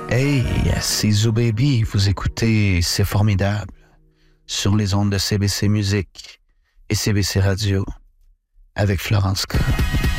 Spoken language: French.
Hey, c'est Zoo Baby, vous écoutez C'est formidable sur les ondes de CBC Musique et CBC Radio avec Florence K.